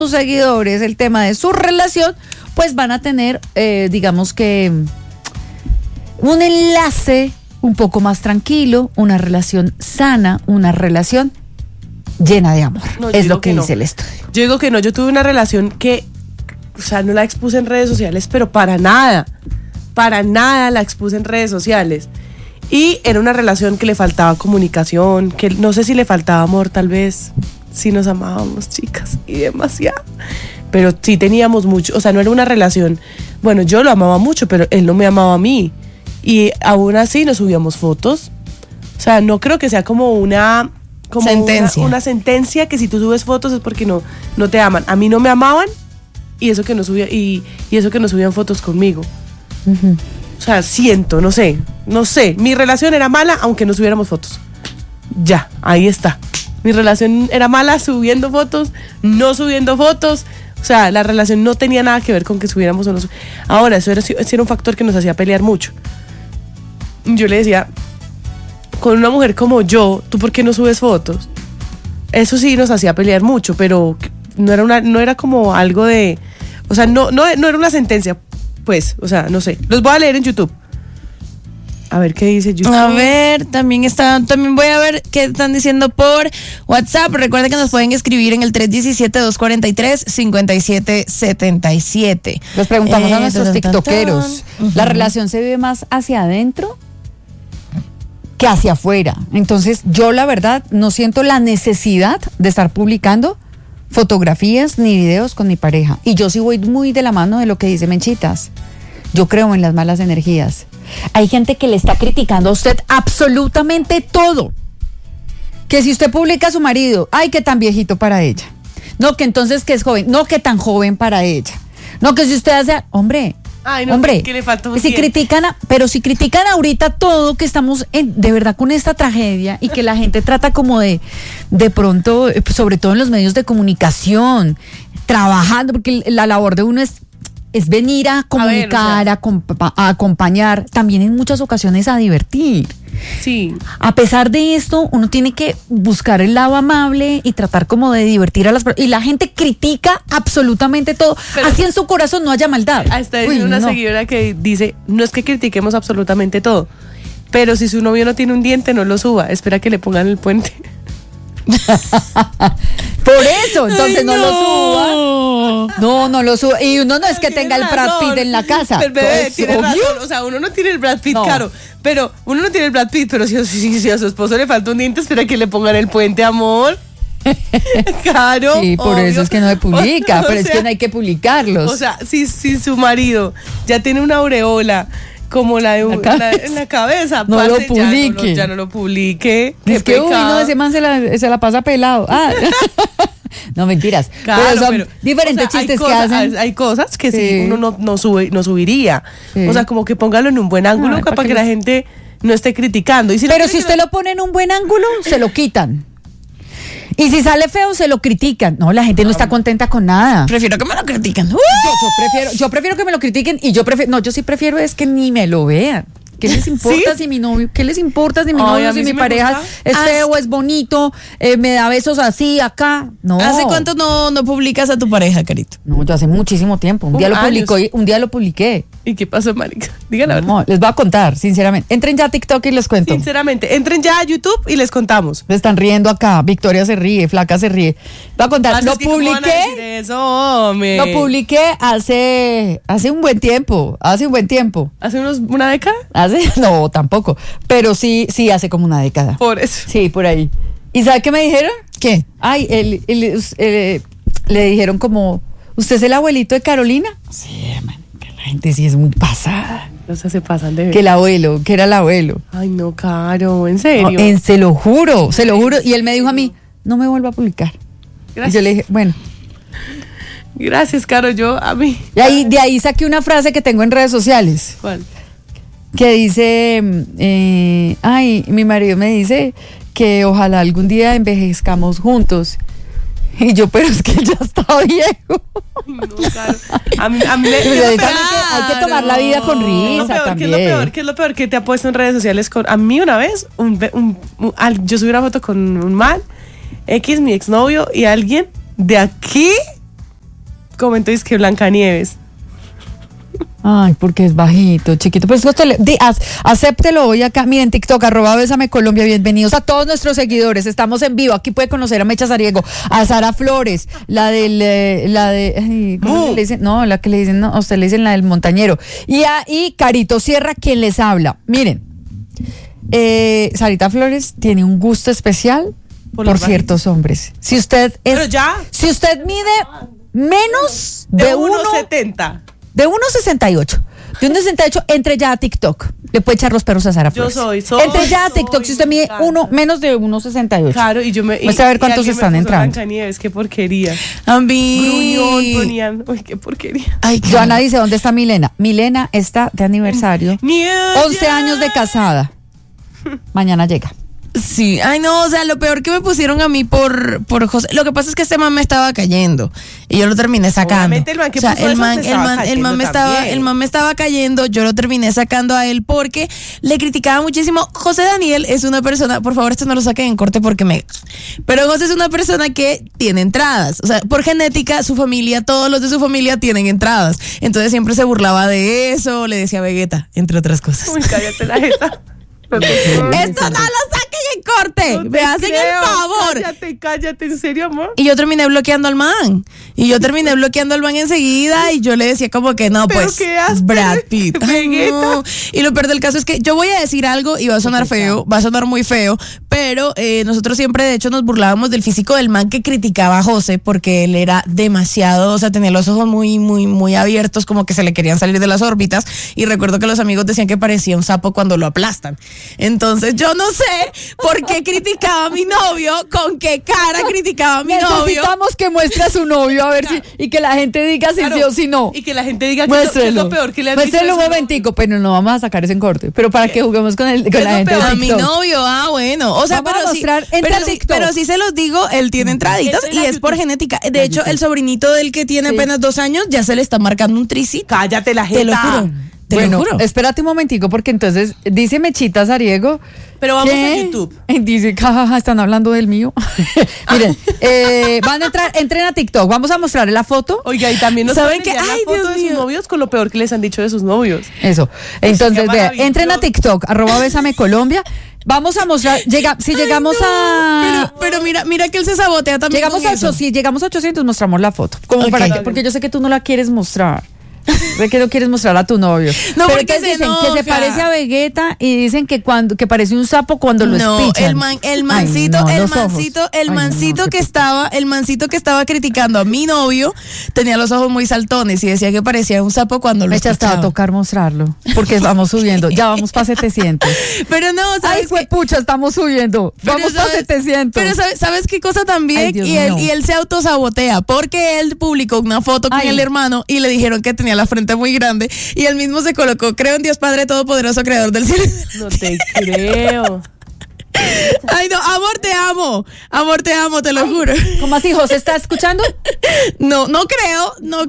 sus seguidores el tema de su relación, pues van a tener, digamos que, un enlace un poco más tranquilo, una relación sana, una relación llena de amor. No, es lo que dice el estudio. Yo digo que no, yo tuve una relación que, o sea, no la expuse en redes sociales, pero para nada la expuse en redes sociales. Y era una relación que le faltaba comunicación, que no sé si le faltaba amor, tal vez sí nos amábamos, chicas, y demasiado. Pero sí teníamos mucho, o sea, no era una relación, bueno, yo lo amaba mucho, pero él no me amaba a mí. Y aún así nos subíamos fotos. O sea, no creo que sea como una sentencia. Una sentencia que si tú subes fotos es porque no te aman. A mí no me amaban y eso que no subía, y eso que no subían fotos conmigo. Uh-huh. O sea, siento, no sé. Mi relación era mala aunque no subiéramos fotos. Ya, ahí está. Mi relación era mala subiendo fotos, no subiendo fotos. O sea, la relación no tenía nada que ver con que subiéramos o no. Ahora, eso era un factor que nos hacía pelear mucho. Yo le decía, con una mujer como yo, ¿tú por qué no subes fotos? Eso sí nos hacía pelear mucho, pero no era como algo de... O sea, no era una sentencia, pues, o sea, no sé. Los voy a leer en YouTube. A ver qué dice YouTube. A ver, también voy a ver qué están diciendo por WhatsApp. Recuerden que nos pueden escribir en el 317-243-5777. Les preguntamos a nuestros tiktokeros, ¿la relación se vive más hacia adentro que hacia afuera? Entonces, yo la verdad no siento la necesidad de estar publicando fotografías ni videos con mi pareja. Y yo sí voy muy de la mano de lo que dice Menchitas. Yo creo en las malas energías. Hay gente que le está criticando a usted absolutamente todo. Que si usted publica a su marido, ay, que tan viejito para ella. No, que entonces que es joven. No, que tan joven para ella. No, que si usted hace... Hombre, que le falta un si critican ahorita todo, que estamos de verdad con esta tragedia y que la gente trata como de pronto, sobre todo en los medios de comunicación, trabajando, porque la labor de uno es venir a comunicar, a acompañar, también en muchas ocasiones a divertir. Sí. A pesar de esto, uno tiene que buscar el lado amable y tratar como de divertir a las personas. Y la gente critica absolutamente todo. Pero así en su corazón no haya maldad. Está diciendo una seguidora que dice, no es que critiquemos absolutamente todo, pero si su novio no tiene un diente, no lo suba, espera que le pongan el puente. Por eso, entonces no lo suba. No lo suba. Y uno no es que tenga el Brad Pitt en la casa. Pero bebé, tiene razón. O sea, uno no tiene el Brad Pitt caro. Pero uno no tiene el Brad Pitt, pero si a su esposo le falta un diente, espera que le pongan el puente, amor. Claro. Sí, por obvio. eso es que no se publica, pero es que no hay que publicarlos. O sea, si su marido ya tiene una aureola como la de en la cabeza, no lo publique. Ya no lo publique. Es que ese man se la pasa pelado. No, mentiras. Claro, pero son diferentes chistes que hacen. Hay cosas que sí uno no subiría. Sí. O sea, como que póngalo en un buen ángulo para que la gente no esté criticando. Pero si usted lo pone en un buen ángulo, se lo quitan. Y si sale feo, se lo critican. No, la gente no está contenta con nada. Prefiero que me lo critiquen. Yo prefiero que me lo critiquen y yo sí prefiero es que ni me lo vean. ¿Qué les importa si mi novio, si mi pareja es feo, es bonito, me da besos así, acá? No. ¿Hace cuánto no publicas a tu pareja, Carito? No, yo hace muchísimo tiempo. Un día lo publiqué. ¿Y qué pasó, marica? Díganla. No, les voy a contar, sinceramente. Entren ya a TikTok y les cuento. Sinceramente, entren ya a YouTube y les contamos. Me están riendo acá. Victoria se ríe, Flaca se ríe. Voy a contar. Lo publiqué. Lo publiqué hace un buen tiempo. ¿Hace una década? No, tampoco. Pero sí, hace como una década. Por eso. Sí, por ahí. ¿Y sabe qué me dijeron? ¿Qué? Ay, le dijeron como, ¿usted es el abuelito de Carolina? Sí, man, que la gente sí es muy pasada. O sea, se pasan de ver. Que era el abuelo. Ay, no, Caro, ¿en serio? No, se lo juro. Y él me dijo a mí, no me vuelva a publicar. Gracias. Y yo le dije, bueno. Gracias, Caro, a mí. Y de ahí saqué una frase que tengo en redes sociales. ¿Cuál? Que dice, mi marido me dice que ojalá algún día envejezcamos juntos. Y yo, pero es que él ya está viejo. No, claro. A mí hay que tomar la vida con risa también. ¿Qué es lo peor que te ha puesto en redes sociales? A mí una vez, yo subí una foto con un man, mi exnovio, y alguien de aquí comentó es que Blancanieves. Ay, porque es bajito, chiquito. Pues acéptelo hoy acá. Miren, TikTok, @Bésame Colombia. Bienvenidos a todos nuestros seguidores. Estamos en vivo. Aquí puede conocer a Mecha Sariego, a Sara Flores, la de, ¿cómo le dicen? No, la que le dicen, no, a usted le dicen la del montañero. Y Carito Sierra, quien les habla. Miren, Sarita Flores tiene un gusto especial por ciertos hombres. Si usted mide menos de 1.70. De 1.68. De 1.68, entre ya a TikTok. Le puede echar los perros a Sara Flores. Entre ya a TikTok, si usted mide menos de 1.68. Claro, y yo me. Muestra a ver cuántos están entrando. Blancanieves, qué porquería. Gruñón ponían. Uy, qué porquería. Ay, Joana dice, ¿dónde está Milena? Milena está de aniversario. 11 años de casada. Mañana llega. Sí, ay no, o sea, lo peor que me pusieron a mí por José, lo que pasa es que este man me estaba cayendo y yo lo terminé sacando. Obviamente el man que o sea, puso el man me estaba cayendo, yo lo terminé sacando a él porque le criticaba muchísimo. José Daniel es una persona, por favor, esto no lo saquen en corte pero José es una persona que tiene entradas, o sea, por genética, su familia, todos los de su familia tienen entradas, entonces siempre se burlaba de eso, le decía Vegeta, entre otras cosas. Uy, cállate la jeta. Esto no lo saquen en corte. No me hacen creo. el favor. Cállate, ¿en serio, amor? Y yo terminé bloqueando al man. Enseguida y yo le decía como que no, ¿pero pues qué haces? Brad Pitt. Ay, Vegeta. no. Y lo peor del caso es que yo voy a decir algo y va a sonar feo, va a sonar muy feo, pero nosotros siempre de hecho nos burlábamos del físico del man que criticaba a José porque él era demasiado, o sea, tenía los ojos muy, muy, muy abiertos, como que se le querían salir de las órbitas, y recuerdo que los amigos decían que parecía un sapo cuando lo aplastan. Entonces yo no sé por qué criticaba a mi novio, con qué cara criticaba a mi novio. Necesitamos que muestre a su novio, a ver si, y que la gente diga si sí o si no. Y que la gente diga que es lo peor que le han dicho. Muéstrelo un momentico, pero no vamos a sacar ese en corte. Pero para que juguemos con la gente de TikTok. A mi novio, bueno. O sea, vamos a mostrar, pero sí se los digo, él tiene entraditas y es por genética. De hecho, el sobrinito del que tiene apenas 2 años ya se le está marcando un tricito. Cállate la jeta. Te lo juro. Bueno, espérate un momentico, porque entonces dice Mechita Sariego. Pero vamos a YouTube. Dice, jajaja, están hablando del mío. Miren, van a entren a TikTok, vamos a mostrarle la foto. Oiga, y también nos ¿saben qué? la foto de sus novios con lo peor que les han dicho de sus novios. Eso. Entonces, vea, entren a TikTok, @Bésame Colombia. Vamos a mostrar, si llegamos a... Pero mira que él se sabotea también. Si llegamos a 800, mostramos la foto. Como para que, porque yo sé que tú no la quieres mostrar. Sé que no quieres mostrar a tu novio. No, pero porque dicen enoja. que se parece a Vegeta y dicen que parece un sapo cuando lo espichan. El mancito que estaba criticando a mi novio tenía los ojos muy saltones y decía que parecía un sapo cuando lo espichaba. Hasta va a tocar mostrarlo, porque vamos subiendo, ya vamos para 700. Pero no, ¿sabes? Ay, fue pucha, estamos subiendo. Vamos para 700. Pero ¿sabes qué cosa también? Ay, y él se autosabotea porque él publicó una foto con el hermano y le dijeron que tenía la frente muy grande y él mismo se colocó, creo en Dios Padre Todopoderoso, Creador del cielo. No te creo. Ay, no, amor, te amo, te lo juro. ¿Cómo así, José? ¿Está escuchando? No creo. No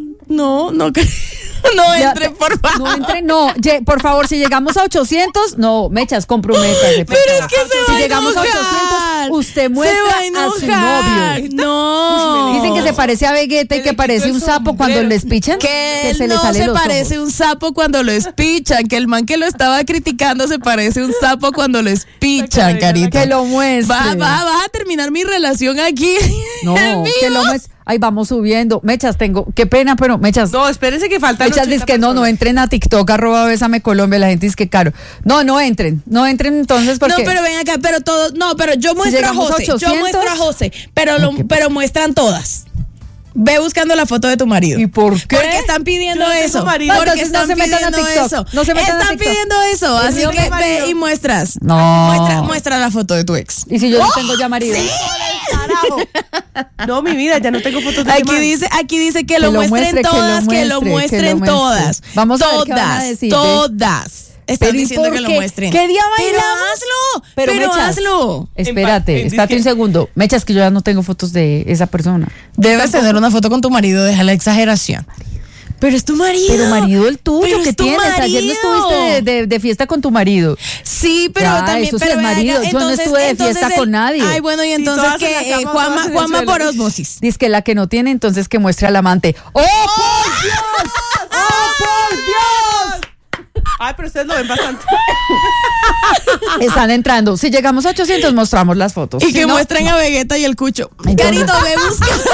entre, por favor. No entre, no. Por favor, si llegamos a 800, no, Mechas, comprométase. Pero es que si llegamos a 800, usted muestra a su novio. No. Dicen que se parece a Vegeta y que parece un sapo cuando lo espichan. Que se él le sale no se los parece ojos. un sapo cuando lo espichan. Que el man que lo estaba criticando se parece un sapo cuando lo espichan, carita. Que lo muestre. Va a terminar mi relación aquí. No, que lo muestre. Ay, vamos subiendo. Mechas, qué pena, pero Mechas. No, espérense que faltan. Mechas dice que no entren a TikTok, @Bésame Colombia. La gente dice que caro. No entren entonces porque. No, pero ven acá, pero yo muestro a José. 800, pero muestran todas. Ve buscando la foto de tu marido. ¿Y por qué? Porque están pidiendo eso. Porque están pidiendo eso. No se metan a Están TikTok. pidiendo eso. Así que ve y muestras. No. Muestra la foto de tu ex. ¿Y si yo no tengo ya marido? Sí. No, mi vida, ya no tengo fotos de Aquí dice que lo muestren todas, que lo muestren todas. Vamos a ver qué van a decir. Todas. Están diciendo que lo muestren. ¿Qué día bailamos? Pero hazlo. Espérate un segundo. Mechas, que yo ya no tengo fotos de esa persona. Debes tener una foto con tu marido, deja la exageración. Pero es tu marido. Pero marido el tuyo, Pero que es tu tienes. Ayer no marido. estuviste de fiesta con tu marido. Sí, pero Ya, también. eso sí pero es marido. Yo no estuve de fiesta con nadie. Ay, bueno, y entonces todas en que la cama, todas en el Juanma suelo. por osmosis. Dice que la que no tiene, entonces que muestre al amante. ¡Oh, por Dios! ¡Oh, por Dios! Ay, pero ustedes lo ven bastante. Están entrando. Si llegamos a 800, mostramos las fotos. Y Si que no, muestren a Vegeta y el Cucho. Entonces- Carito, ve buscando.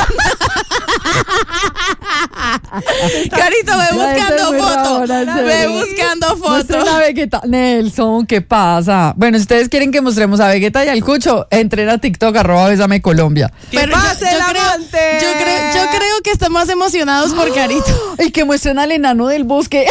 Carito, ve Ya, esto es buscando muy foto. raro, en Ve serio. buscando muestren foto. a Vegeta. Nelson, ¿qué pasa? Bueno, si ustedes quieren que mostremos a Vegeta y al Cucho, entren a TikTok, @Bésame Colombia. ¡Que Pero pase el amante! yo creo que están más emocionados por Carito. Y que muestren al enano del bosque.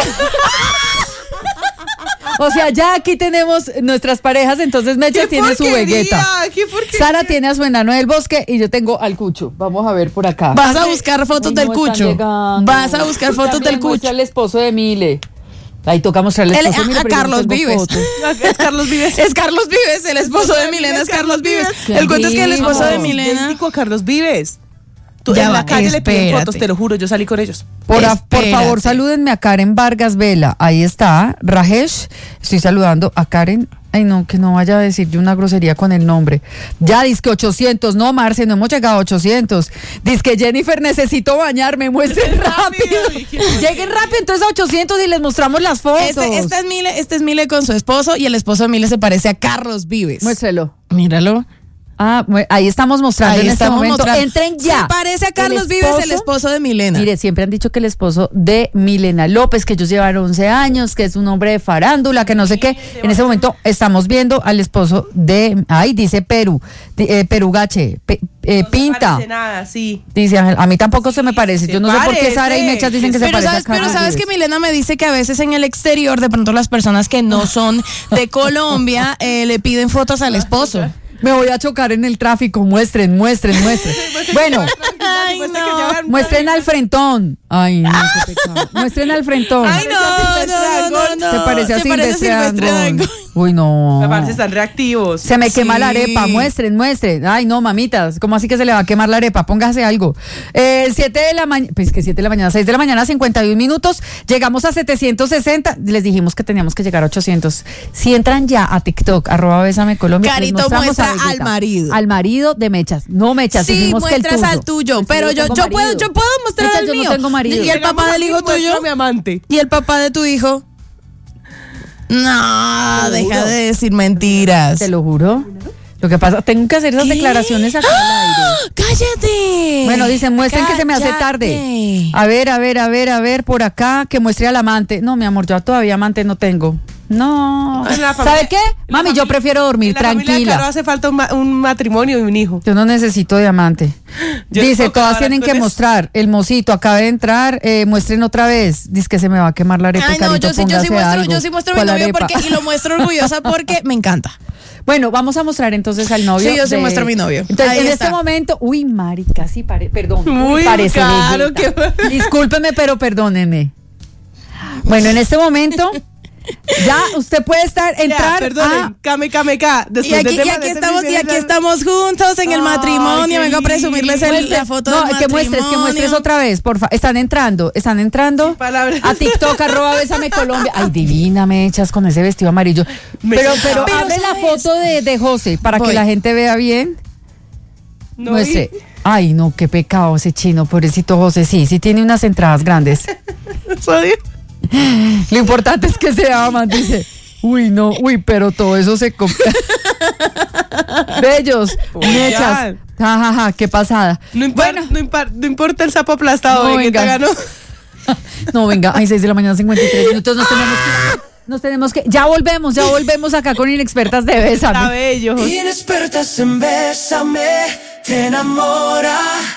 O sea, ya aquí tenemos nuestras parejas, entonces Mecha ¡Qué tiene su porquería! Vegeta. ¡Qué porquería! Sara tiene a su enano del bosque y yo tengo al Cucho. Vamos a ver por acá. Vas a buscar fotos Uy, del no, están Cucho. llegando. Vas a buscar fotos También del muestra Cucho. al esposo de Mile. Ahí toca mostrarle al esposo de Mile, A pero yo no Carlos tengo Vives. fotos. Es Carlos Vives. Es Carlos Vives, el esposo de Milena es Carlos Vives. Qué El cuento es que el esposo de lindo. Milena. Idéntico a Carlos Vives. Tú Ya en va, la calle le piden espérate. fotos, te lo juro, yo salí con ellos. Por Espérate. favor, salúdenme a Karen Vargas Vela. Ahí está, Rajesh. Estoy saludando a Karen. Ay, no, que no vaya a decir yo una grosería con el nombre. Ya, dice que 800. No, Marce, no hemos llegado a 800. Dice que Jennifer, necesito bañarme. Muestren rápido. Lleguen rápido, entonces a 800 y les mostramos las fotos. Este es Mile con su esposo y el esposo de Mile se parece a Carlos Vives. Muéstrelo. Míralo. Ah, ahí estamos mostrando Ahí en este estamos momento. mostrando. Entren ya. Se parece a Carlos Vives, el esposo de Milena. Mire, siempre han dicho que el esposo de Milena López, que ellos llevan 11 años, que es un hombre de farándula, que no sé qué. En ese momento estamos viendo al esposo de, dice Perugache, Pinta. No parece nada, sí. Dice Ángel, a mí tampoco se me parece. se Yo no sé por qué parece. Sara y Mechas dicen que se Pero parece sabes, a Carlos sabes que Vives. Milena me dice que a veces en el exterior, de pronto las personas que no son de Colombia le piden fotos al esposo. Me voy a chocar en el tráfico. Muestren. Bueno, Ay, no. muestren al frentón. Ay, no, qué pecado. Muestren al frentón. Ay, no. Se parece a Silvestre Dangond. Dangond. Uy, no. Me parece están reactivos. Se me quema la Sí. arepa, muestren. Ay, no, mamitas, ¿cómo así que se le va a quemar la arepa? Póngase algo. 7 de la mañana, pues que 7 de la mañana, 6 de la mañana, 51 minutos. Llegamos a 760. Les dijimos que teníamos que llegar a 800. Si entran ya a TikTok, @Bésame Colombia. les Carito mostramos muestra a Vegeta. al marido. Al marido de Mechas. No Mechas, Sí, dijimos que el muestras tuyo. al tuyo, El pero yo tengo marido. puedo mostrar Mechas, al yo mío. no tengo marido. ¿Y el papá del hijo tuyo? Mi amante. ¿Y el papá de tu hijo? No, Te lo deja juro. de decir mentiras. Te lo juro. Lo que pasa, tengo que hacer esas ¿Qué? declaraciones acá al aire. ¡Cállate! Bueno, dicen, muestren que se me hace tarde. A ver, por acá, que muestre al amante. No, mi amor, yo todavía amante no tengo. No. En la familia- ¿Sabe qué? en la Mami, yo familia- prefiero dormir en la familia de tranquila. Caro hace falta un matrimonio y un hijo. Yo no necesito diamante. Yo Dice, no, todas ahora tienen tú que eres- mostrar. El mocito acaba de entrar, muestren otra vez. Dice que se me va a quemar la arepa. Ay, no, Carito, yo sí póngase algo. muestro mi ¿Cuál novio arepa? porque, y lo muestro orgullosa porque me encanta. Bueno, vamos a mostrar entonces al novio. Sí, yo sí muestro a mi novio. Entonces, Ahí en está. este momento, uy, marica, sí, perdón. Uy, parece claro Vegeta. que- Discúlpeme, pero perdóneme. Bueno, en este momento, ya usted puede entrar perdonen, Kame. Después Y aquí, de y aquí estamos juntos en el Ay, matrimonio. qué Vengo a presumirles lindo. la foto No, del que matrimonio. muestres otra vez, por favor. Están entrando Sin palabras. a TikTok, @Bésame Colombia. Ay, divina, me echas con ese vestido amarillo. Pero Pero, abre la ¿sabes? foto de José para Voy. que la gente vea bien. No, Muestre. Ay, no, qué pecado ese chino, pobrecito José. Sí tiene unas entradas grandes. Soy- Lo importante es que se aman, dice. Pero todo eso se compra. Bellos, mechas. Jajaja, qué pasada. No, no importa el sapo aplastado, No, Vegeta venga. ganó. No, venga, 6 de la mañana, 53 minutos. Nos tenemos que. Ya volvemos acá con Inexpertas de Está Bésame. bello. José. Inexpertas en Bésame, te enamora.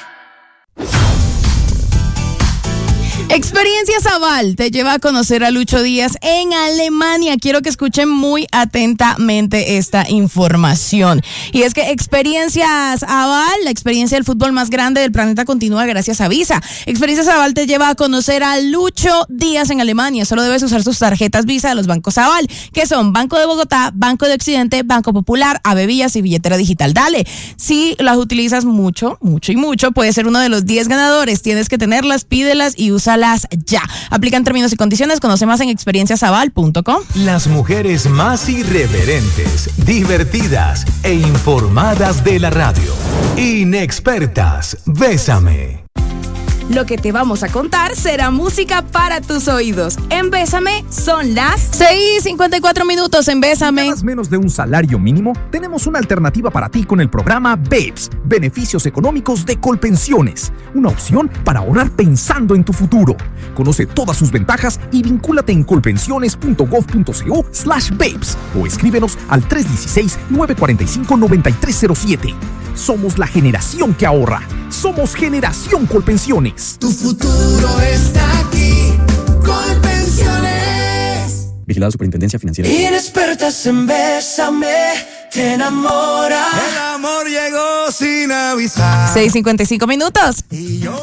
Experiencia Zaval te lleva a conocer a Lucho Díaz en Alemania. Quiero que escuchen muy atentamente esta información. Y es que Experiencia Zaval, la experiencia del fútbol más grande del planeta, continúa gracias a Visa. Experiencia Zaval te lleva a conocer a Lucho Díaz en Alemania. Solo debes usar sus tarjetas Visa de los bancos Zaval, que son Banco de Bogotá, Banco de Occidente, Banco Popular, Avevillas y billetera digital. Dale, si las utilizas mucho, puedes ser uno de los 10 ganadores. Tienes que tenerlas, pídelas y úsalas Pídelas ya. Aplican términos y condiciones. Conoce más en experienciasaval.com. Las mujeres más irreverentes, divertidas e informadas de la radio. Inexpertas, Bésame. Lo que te vamos a contar será música para tus oídos. En Bésame son las 6:54 en Bésame. Si ganas menos de un salario mínimo, tenemos una alternativa para ti con el programa BEPS, Beneficios Económicos de Colpensiones. Una opción para ahorrar pensando en tu futuro. Conoce todas sus ventajas y vincúlate en colpensiones.gov.co/BEPS o escríbenos al 316-945-9307. Somos la generación que ahorra. Somos Generación Colpensiones. Tu futuro está aquí. Colpensiones. Vigilado Superintendencia Financiera. Inexpertas en Bésame, te enamora. El amor llegó sin avisar. 6:55. Y yo